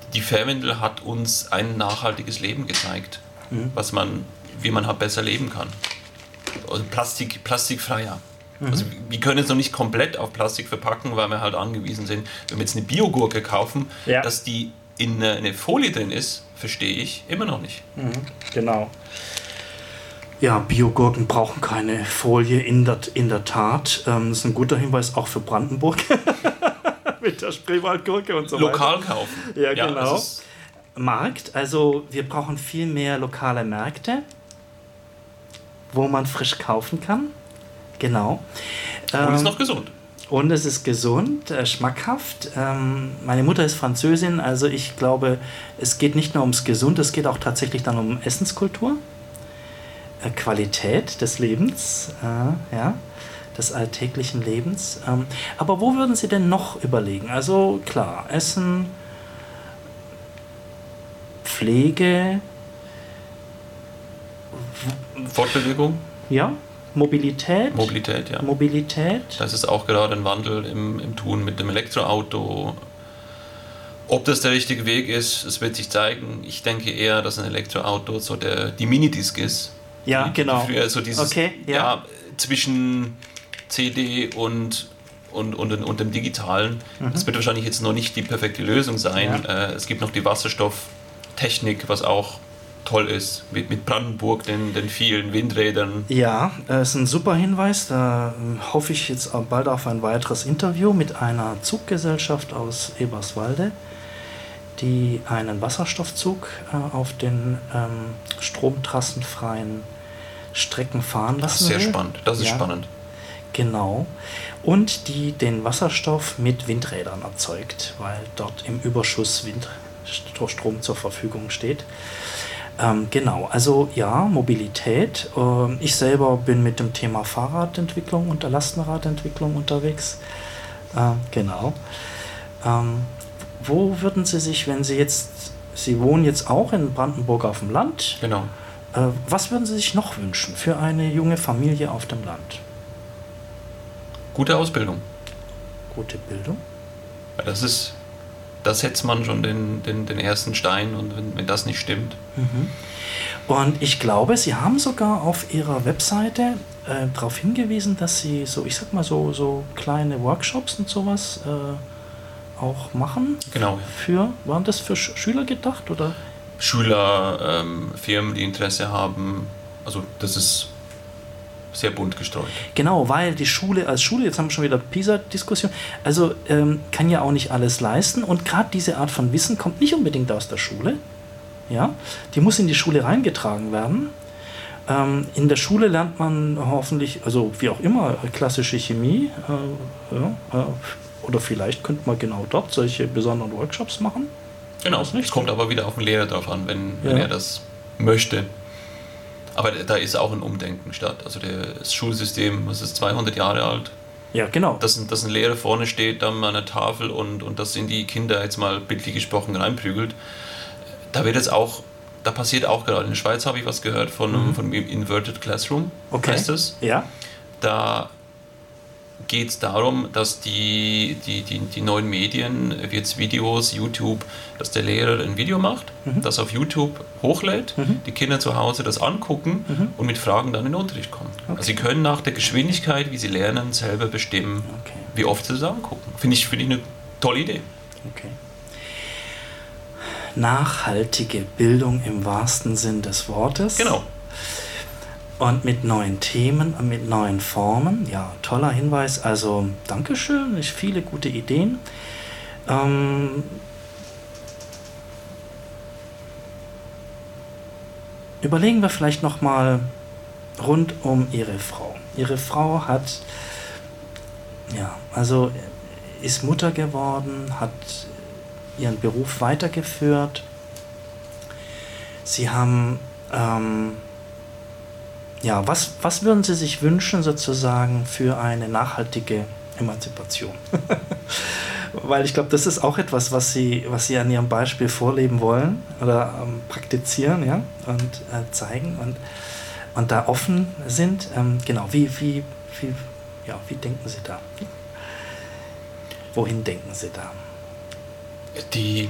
die Fährwindel hat uns ein nachhaltiges Leben gezeigt, wie man halt besser leben kann. Also plastikfreier. Also wir können es noch nicht komplett auf Plastik verpacken, weil wir halt angewiesen sind, wenn wir jetzt eine Biogurke kaufen, dass die in eine Folie drin ist, verstehe ich immer noch nicht. Genau. Ja, Biogurken brauchen keine Folie, in der Tat. Das ist ein guter Hinweis auch für Brandenburg. Mit der Spreewaldgurke und so weiter. Lokal kaufen. Ja, genau. Markt, also wir brauchen viel mehr lokale Märkte, wo man frisch kaufen kann. Genau. Und ist noch gesund. Und es ist gesund, schmackhaft. Meine Mutter ist Französin, also ich glaube, es geht nicht nur ums Gesund, es geht auch tatsächlich dann um Essenskultur, Qualität des Lebens, des alltäglichen Lebens. Aber wo würden Sie denn noch überlegen? Also klar, Essen, Pflege, Fortbewegung? Ja. Mobilität, ja. Mobilität. Das ist auch gerade ein Wandel im Tun mit dem Elektroauto. Ob das der richtige Weg ist, es wird sich zeigen. Ich denke eher, dass ein Elektroauto so die Minidisc ist. Ja, genau. Früher so dieses zwischen CD und dem Digitalen. Das wird wahrscheinlich jetzt noch nicht die perfekte Lösung sein. Es gibt noch die Wasserstofftechnik, was auch toll ist, mit Brandenburg, den vielen Windrädern. Ja, ist ein super Hinweis. Da hoffe ich jetzt bald auf ein weiteres Interview mit einer Zuggesellschaft aus Eberswalde, die einen Wasserstoffzug auf den stromtrassenfreien Strecken fahren lassen will. Das ist sehr spannend. Das ist spannend. Genau. Und die den Wasserstoff mit Windrädern erzeugt, weil dort im Überschuss Windstrom zur Verfügung steht. Genau, also ja, Mobilität. Ich selber bin mit dem Thema Fahrradentwicklung und der Lastenradentwicklung unterwegs. Genau. Wo würden Sie sich, wenn Sie wohnen jetzt auch in Brandenburg auf dem Land. Genau. Was würden Sie sich noch wünschen für eine junge Familie auf dem Land? Gute Ausbildung. Gute Bildung? Ja, da setzt man schon den ersten Stein, und wenn das nicht stimmt. Und ich glaube, Sie haben sogar auf Ihrer Webseite darauf hingewiesen, dass Sie so kleine Workshops und sowas auch machen. Genau. Waren das für Schüler gedacht, oder? Schüler, Firmen, die Interesse haben. Also das ist sehr bunt gestreut. Genau, weil die Schule als Schule, jetzt haben wir schon wieder PISA-Diskussion, also kann ja auch nicht alles leisten, und gerade diese Art von Wissen kommt nicht unbedingt aus der Schule. Ja? Die muss in die Schule reingetragen werden. In der Schule lernt man hoffentlich, also wie auch immer, klassische Chemie. Oder vielleicht könnte man genau dort solche besonderen Workshops machen. Genau, es kommt aber wieder auf den Lehrer drauf an, wenn er das möchte. Aber da ist auch ein Umdenken statt. Also das Schulsystem, das ist 200 Jahre alt. Ja, genau. Dass ein Lehrer vorne steht, dann an der Tafel und das in die Kinder jetzt mal bildlich gesprochen reinprügelt. Da passiert auch gerade. In der Schweiz habe ich was gehört von Inverted Classroom, heißt das. Ja. Da geht es darum, dass die neuen Medien, wie jetzt Videos, YouTube, dass der Lehrer ein Video macht, das auf YouTube hochlädt, die Kinder zu Hause das angucken und mit Fragen dann in den Unterricht kommen. Okay. Also sie können nach der Geschwindigkeit, wie sie lernen, selber bestimmen, wie oft sie das angucken. Finde ich eine tolle Idee. Okay. Nachhaltige Bildung im wahrsten Sinn des Wortes. Genau. Und mit neuen Themen, mit neuen Formen. Ja, toller Hinweis. Also, Dankeschön. Viele gute Ideen. Überlegen wir vielleicht nochmal rund um Ihre Frau. Ihre Frau ist Mutter geworden, hat ihren Beruf weitergeführt. Sie haben... was würden Sie sich wünschen sozusagen für eine nachhaltige Emanzipation? Weil ich glaube, das ist auch etwas, was Sie an Ihrem Beispiel vorleben wollen oder praktizieren, ja, und zeigen und da offen sind. Genau, wie denken Sie da? Wohin denken Sie da?